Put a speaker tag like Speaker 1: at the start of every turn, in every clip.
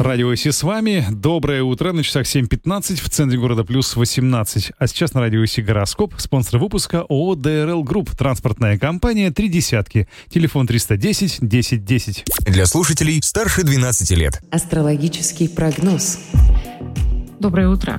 Speaker 1: Радио Си с вами. Доброе утро. На часах 7:15, в центре города плюс 18. А сейчас на Радио Си гороскоп. Спонсор выпуска ООО ДРЛ Групп. Транспортная компания «Три десятки». Телефон 310 10 10.
Speaker 2: Для слушателей старше 12 лет.
Speaker 3: Астрологический прогноз.
Speaker 4: Доброе утро.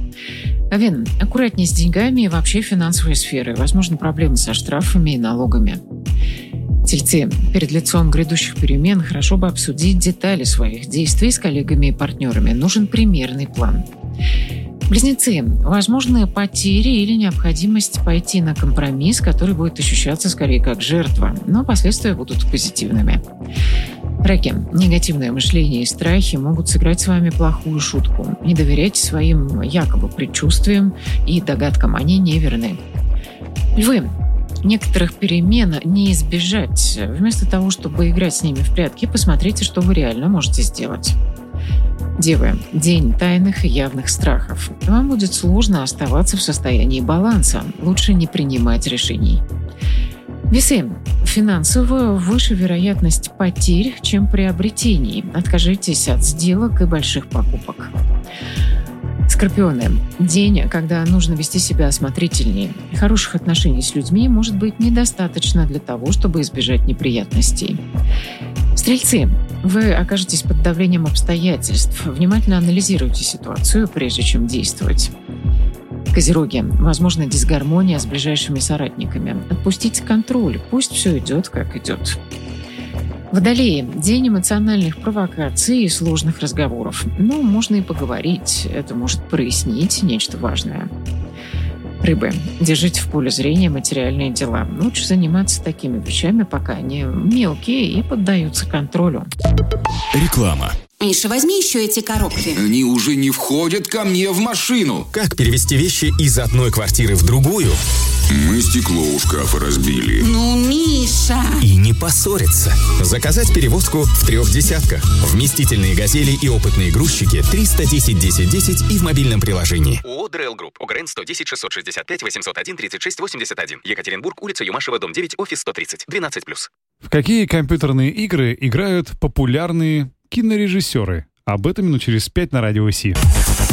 Speaker 4: Овен, аккуратнее с деньгами и вообще финансовой сферой. Возможно, проблемы со штрафами и налогами. Тельцы, перед лицом грядущих перемен хорошо бы обсудить детали своих действий с коллегами и партнерами. Нужен примерный план. Близнецы, возможны потери или необходимость пойти на компромисс, который будет ощущаться скорее как жертва, но последствия будут позитивными. Раки, негативное мышление и страхи могут сыграть с вами плохую шутку. Не доверяйте своим якобы предчувствиям и догадкам, они не верны. Львы, некоторых перемен не избежать. Вместо того, чтобы играть с ними в прятки, посмотрите, что вы реально можете сделать. Девы, день тайных и явных страхов. Вам будет сложно оставаться в состоянии баланса. Лучше не принимать решений. Весы, финансово выше вероятность потерь, чем приобретений. Откажитесь от сделок и больших покупок. Скорпионы. День, когда нужно вести себя осмотрительнее. Хороших отношений с людьми может быть недостаточно для того, чтобы избежать неприятностей. Стрельцы. Вы окажетесь под давлением обстоятельств. Внимательно анализируйте ситуацию, прежде чем действовать. Козероги. Возможно, дисгармония с ближайшими соратниками. Отпустите контроль. Пусть все идет, как идет. Водолеи. День эмоциональных провокаций и сложных разговоров. Но можно и поговорить. Это может прояснить нечто важное. Рыбы. Держите в поле зрения материальные дела. Лучше заниматься такими вещами, пока они мелкие и поддаются контролю.
Speaker 2: Реклама.
Speaker 5: Миша, возьми еще эти коробки.
Speaker 6: Они уже не входят ко мне в машину.
Speaker 2: Как перевести вещи из одной квартиры в другую?
Speaker 6: Мы стекло у шкафа разбили.
Speaker 5: Ну, Миша!
Speaker 2: И не поссориться. Заказать перевозку в 3 десятках. Вместительные «Газели» и опытные грузчики 310 10 10 и в мобильном приложении.
Speaker 7: ООО ДРЛ Групп. ОГРН 110 665 801 36 81. Екатеринбург, улица Юмашева, дом 9, офис 130. 12+.
Speaker 1: В какие компьютерные игры играют популярные кинорежиссеры? Об этом минут через 5 на Радио Си.